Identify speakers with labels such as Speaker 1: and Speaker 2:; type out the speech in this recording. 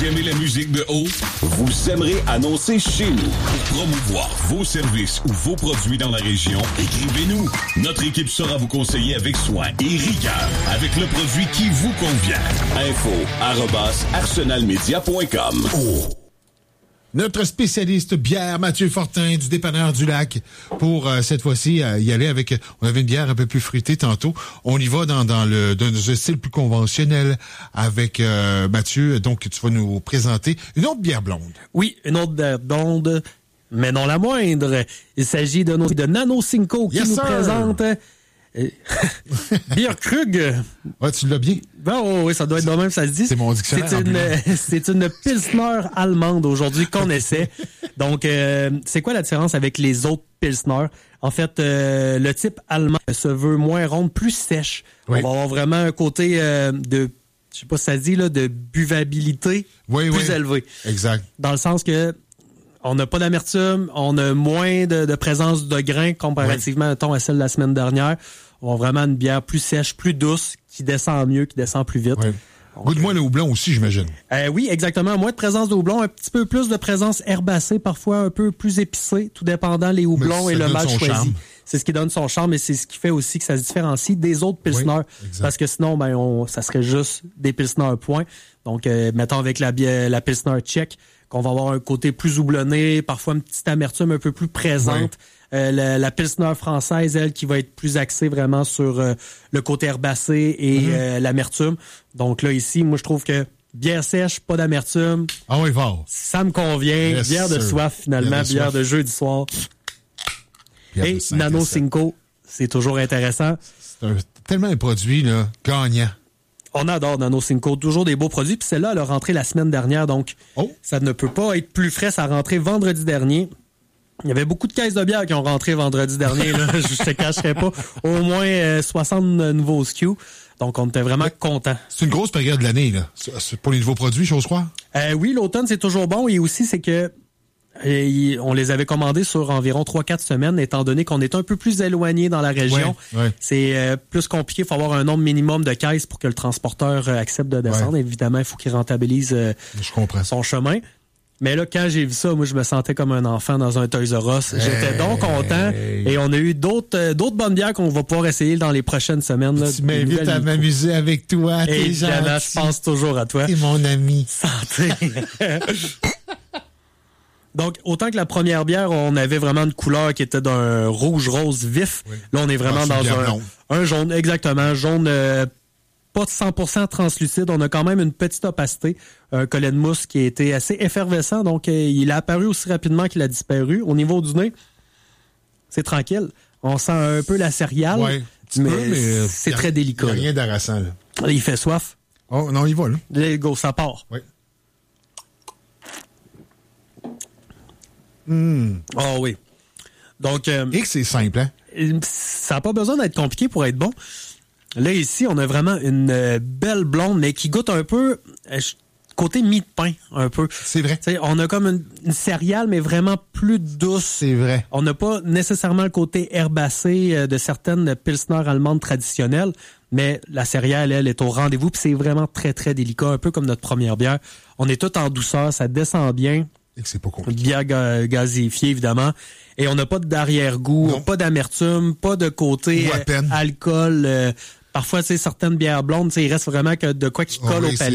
Speaker 1: Vous aimez la musique de haut? Vous aimerez annoncer chez nous. Pour promouvoir vos services ou vos produits dans la région, écrivez-nous. Notre équipe saura vous conseiller avec soin et rigueur avec le produit qui vous convient. info@arsenalmedia.com.
Speaker 2: Notre spécialiste bière, Mathieu Fortin, du dépanneur du Lac, pour cette fois-ci y aller avec... On avait une bière un peu plus fruitée tantôt. On y va dans un style plus conventionnel avec Mathieu. Donc, tu vas nous présenter une autre bière blonde.
Speaker 3: Oui, une autre bière blonde, mais non la moindre. Il s'agit de Nano Cinco qui nous présente... Bierkrug.
Speaker 2: Ouais, tu l'as bien.
Speaker 3: Oh, oui, ça doit être de même, ça se dit.
Speaker 2: C'est mon dictionnaire.
Speaker 3: C'est une Pilsner allemande aujourd'hui qu'on essaie. Donc, c'est quoi la différence avec les autres Pilsner? En fait, le type allemand se veut moins ronde, plus sèche. Oui. On va avoir vraiment un côté de, je sais pas si ça dit, là, de buvabilité plus élevé.
Speaker 2: Exact.
Speaker 3: Dans le sens que on n'a pas d'amertume, on a moins de présence de grains comparativement à celle de la semaine dernière. On a vraiment une bière plus sèche, plus douce, qui descend mieux, qui descend plus vite.
Speaker 2: Oui. Goûte moins le houblon aussi, j'imagine.
Speaker 3: Oui, exactement. Moins de présence de houblon, un petit peu plus de présence herbacée, parfois un peu plus épicée, tout dépendant les houblons et le malt choisi. Charme. C'est ce qui donne son charme et c'est ce qui fait aussi que ça se différencie des autres Pilsner. Oui, parce que sinon, ça serait juste des Pilsner point. Donc, mettons avec la Pilsner tchèque, qu'on va avoir un côté plus houblonné, parfois une petite amertume un peu plus présente. Oui. La Pilsner française, elle, qui va être plus axée vraiment sur le côté herbacé et l'amertume. Donc là, ici, moi, je trouve que bière sèche, pas d'amertume.
Speaker 2: Ah oui, fort.
Speaker 3: Ça me convient. Yes, bière de soif, finalement. Bière de jeudi soir. Et Nano Cinco, c'est toujours intéressant.
Speaker 2: C'est tellement un produit là, gagnant.
Speaker 3: On adore Nano Cinco, toujours des beaux produits. Puis celle-là, elle a rentré la semaine dernière, donc ça ne peut pas être plus frais. Ça a rentré vendredi dernier. Il y avait beaucoup de caisses de bière qui ont rentré vendredi dernier. Là. Je te cacherai pas. Au moins 60 nouveaux SKU. Donc, on était vraiment contents.
Speaker 2: C'est une grosse période de l'année là. C'est pour les nouveaux produits, j'ose croire?
Speaker 3: Oui, l'automne, c'est toujours bon. Et aussi, c'est que on les avait commandés sur environ 3-4 semaines, étant donné qu'on est un peu plus éloigné dans la région.
Speaker 2: Ouais.
Speaker 3: C'est plus compliqué. Il faut avoir un nombre minimum de caisses pour que le transporteur accepte de descendre. Ouais. Évidemment, il faut qu'il rentabilise son chemin. Mais là, quand j'ai vu ça, moi, je me sentais comme un enfant dans un Toys R Us. J'étais donc content. Et on a eu d'autres bonnes bières qu'on va pouvoir essayer dans les prochaines semaines. Là,
Speaker 2: tu m'invites à m'amuser avec toi. T'es gentil.
Speaker 3: Je pense toujours à toi.
Speaker 2: T'es mon ami.
Speaker 3: Santé. Donc, autant que la première bière, on avait vraiment une couleur qui était d'un rouge-rose vif. Oui. Là, on est vraiment dans un jaune, exactement. Jaune pas de 100% translucide. On a quand même une petite opacité. Un collet de mousse qui a été assez effervescent. Donc, il a apparu aussi rapidement qu'il a disparu. Au niveau du nez, c'est tranquille. On sent un peu la céréale, mais c'est très délicat.
Speaker 2: Il n'y a rien d'harassant. Là.
Speaker 3: Il fait soif.
Speaker 2: Oh, non, il va, là.
Speaker 3: Let's go, ça part.
Speaker 2: Oui.
Speaker 3: Oh oui. Donc,
Speaker 2: et que c'est simple, hein?
Speaker 3: Ça n'a pas besoin d'être compliqué pour être bon. Là, ici, on a vraiment une belle blonde, mais qui goûte un peu côté mie de pain, un peu.
Speaker 2: C'est vrai.
Speaker 3: T'sais, on a comme une céréale, mais vraiment plus douce.
Speaker 2: C'est vrai.
Speaker 3: On n'a pas nécessairement le côté herbacé de certaines pilsner allemandes traditionnelles, mais la céréale, elle, est au rendez-vous, puis c'est vraiment très, très délicat, un peu comme notre première bière. On est tout en douceur, ça descend bien.
Speaker 2: Et que c'est pas compliqué.
Speaker 3: Bière gazéifiée, évidemment. Et on n'a pas d'arrière-goût, pas d'amertume, pas de côté alcool. Parfois, certaines bières blondes, il reste vraiment que de quoi qui colle au palais.